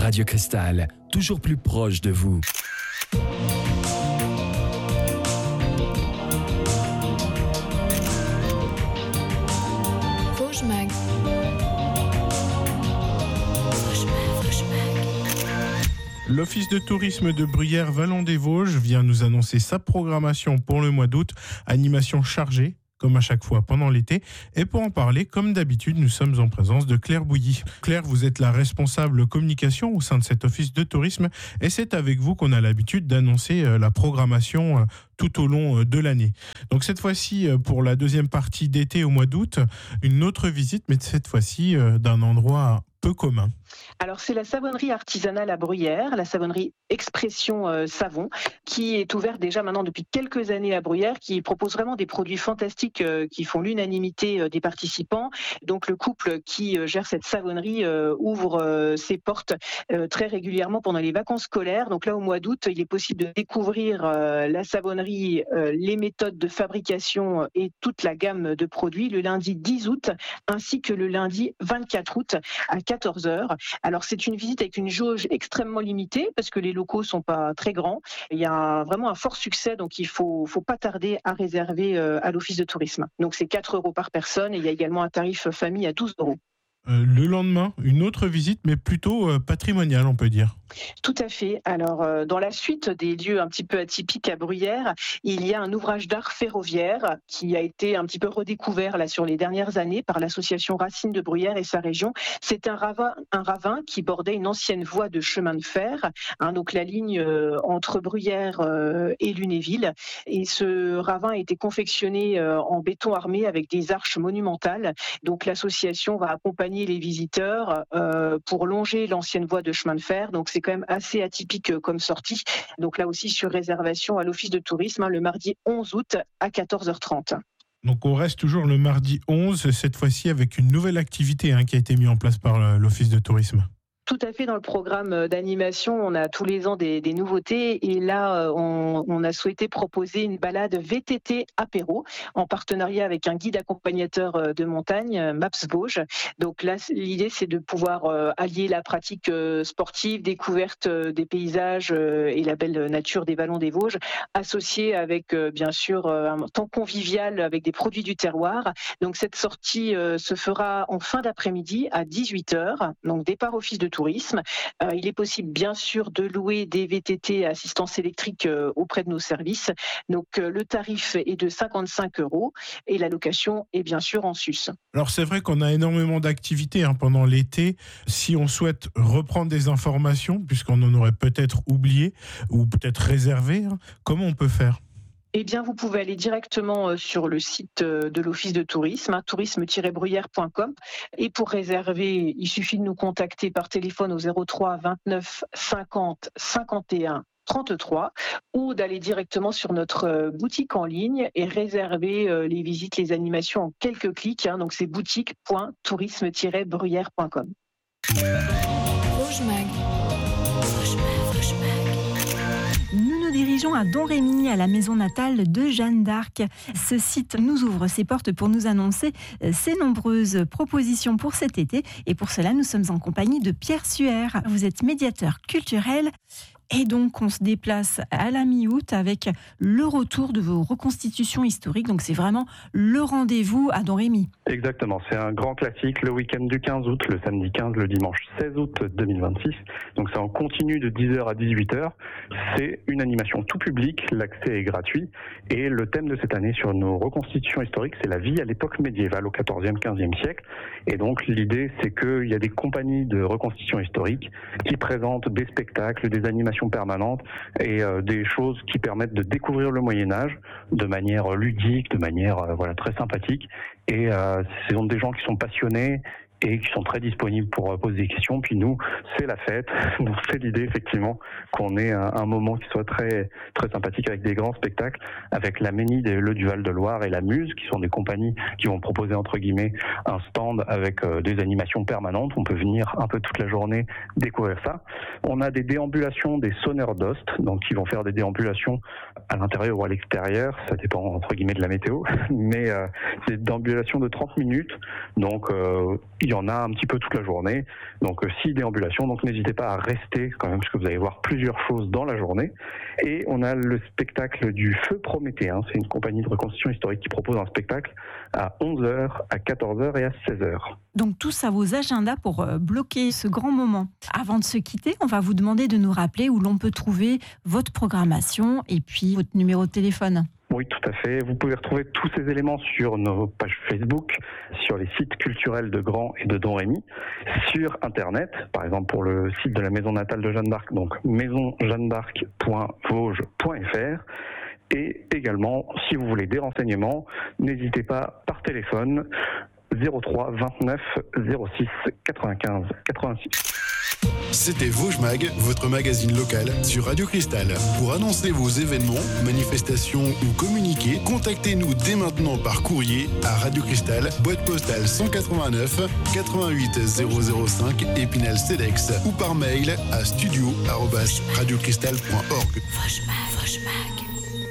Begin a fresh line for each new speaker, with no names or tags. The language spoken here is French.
Radio Cristal, toujours plus proche de vous.
Vosges Mag.
L'Office de tourisme de Bruyères-Vallon-des-Vosges vient nous annoncer sa programmation pour le mois d'août. Animation chargée, comme à chaque fois pendant l'été. Et pour en parler, comme d'habitude, nous sommes en présence de Claire Bouilly. Claire, vous êtes la responsable communication au sein de cet office de tourisme. Et c'est avec vous qu'on a l'habitude d'annoncer la programmation tout au long de l'année. Donc cette fois-ci, pour la deuxième partie d'été au mois d'août, une autre visite, mais cette fois-ci d'un endroit peu commun.
Alors c'est la savonnerie artisanale à Bruyères, la savonnerie Expression Savon, qui est ouverte déjà maintenant depuis quelques années à Bruyères, qui propose vraiment des produits fantastiques qui font l'unanimité des participants. Donc le couple qui gère cette savonnerie ouvre ses portes très régulièrement pendant les vacances scolaires. Donc là au mois d'août, il est possible de découvrir la savonnerie, les méthodes de fabrication et toute la gamme de produits le lundi 10 août ainsi que le lundi 24 août à 14h. Alors c'est une visite avec une jauge extrêmement limitée parce que les locaux sont pas très grands. Il y a vraiment un fort succès, donc il faut pas tarder à réserver à l'office de tourisme. Donc c'est 4 € par personne et il y a également un tarif famille à 12 €.
Le lendemain, une autre visite, mais plutôt patrimoniale, on peut dire.
Tout à fait. Alors, dans la suite des lieux un petit peu atypiques à Bruyères, il y a un ouvrage d'art ferroviaire qui a été un petit peu redécouvert là sur les dernières années par l'association Racine de Bruyères et sa région. C'est un ravin qui bordait une ancienne voie de chemin de fer, donc la ligne entre Bruyères et Lunéville. Et ce ravin a été confectionné en béton armé avec des arches monumentales. Donc l'association va accompagner les visiteurs pour longer l'ancienne voie de chemin de fer. Donc c'est quand même assez atypique comme sortie. Donc là aussi sur réservation à l'office de tourisme, le mardi 11 août à 14h30.
Donc on reste toujours le mardi 11, cette fois-ci avec une nouvelle activité qui a été mise en place par l'office de tourisme.
Tout à fait, dans le programme d'animation, on a tous les ans des nouveautés et là, on a souhaité proposer une balade VTT apéro en partenariat avec un guide accompagnateur de montagne, Maps Vosges. Donc là, l'idée, c'est de pouvoir allier la pratique sportive, découverte des paysages et la belle nature des vallons des Vosges, associée avec, bien sûr, un temps convivial avec des produits du terroir. Donc cette sortie se fera en fin d'après-midi à 18h, donc départ office de tourisme. Il est possible bien sûr de louer des VTT à assistance électrique auprès de nos services. Donc le tarif est de 55 € et la location est bien sûr en sus.
Alors c'est vrai qu'on a énormément d'activités pendant l'été. Si on souhaite reprendre des informations, puisqu'on en aurait peut-être oublié ou peut-être réservé, comment on peut faire ?
Eh bien, vous pouvez aller directement sur le site de l'Office de tourisme, tourisme-bruyères.com. Et pour réserver, il suffit de nous contacter par téléphone au 03 29 50 51 33 ou d'aller directement sur notre boutique en ligne et réserver les visites, les animations en quelques clics. Donc, c'est boutique.tourisme-bruyères.com.
Vosges Mag.
Nous nous dirigeons à Domrémy, à la maison natale de Jeanne d'Arc. Ce site nous ouvre ses portes pour nous annoncer ses nombreuses propositions pour cet été. Et pour cela, nous sommes en compagnie de Pierre Suaire. Vous êtes médiateur culturel. Et donc, on se déplace à la mi-août avec le retour de vos reconstitutions historiques. Donc, c'est vraiment le rendez-vous à Domrémy.
Exactement. C'est un grand classique le week-end du 15 août, le samedi 15, le dimanche 16 août 2026. Donc, c'est en continu de 10h à 18h. C'est une animation tout public. L'accès est gratuit. Et le thème de cette année sur nos reconstitutions historiques, c'est la vie à l'époque médiévale, au 14e, 15e siècle. Et donc, l'idée, c'est qu'il y a des compagnies de reconstitution historique qui présentent des spectacles, des animations permanentes et des choses qui permettent de découvrir le Moyen-Âge de manière ludique, de manière très sympathique. Et ce sont des gens qui sont passionnés et qui sont très disponibles pour poser des questions. Puis nous, c'est la fête. Donc c'est l'idée effectivement qu'on ait un moment qui soit très très sympathique avec des grands spectacles, avec la Ménide et le Duval de Loire et la Muse, qui sont des compagnies qui vont proposer entre guillemets un stand avec des animations permanentes. On peut venir un peu toute la journée découvrir ça. On a des déambulations des sonneurs d'ost, donc qui vont faire des déambulations à l'intérieur ou à l'extérieur, ça dépend entre guillemets de la météo, mais c'est des déambulations de 30 minutes. Donc ils y en a un petit peu toute la journée. Donc 6 déambulations, donc n'hésitez pas à rester quand même, parce que vous allez voir plusieurs choses dans la journée. Et on a le spectacle du Feu Prométhéen, c'est une compagnie de reconstitution historique qui propose un spectacle à 11h, à 14h et à 16h.
Donc tout ça, vos agendas pour bloquer ce grand moment. Avant de se quitter, on va vous demander de nous rappeler où l'on peut trouver votre programmation et puis votre numéro de téléphone.
Oui, tout à fait. Vous pouvez retrouver tous ces éléments sur nos pages Facebook, sur les sites culturels de Grand et de Domrémy, sur Internet, par exemple pour le site de la maison natale de Jeanne d'Arc, donc maisonjeannedarc.vosges.fr. Et également, si vous voulez des renseignements, n'hésitez pas par téléphone 03 29 06 95 86.
C'était Vosges Mag, votre magazine local sur Radio Cristal. Pour annoncer vos événements, manifestations ou communiquer, contactez-nous dès maintenant par courrier à Radio Cristal, boîte postale 189 88 005 Épinal-Cedex ou par mail à studio@radiocristal.org.
Vosges Mag.